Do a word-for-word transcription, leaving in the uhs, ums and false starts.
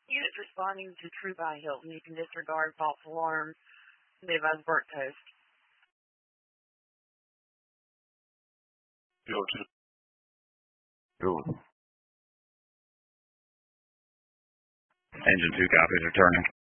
Units responding to True by Hilton. You can disregard false alarms. Live as work post. Go to. Go. Engine two copies returning.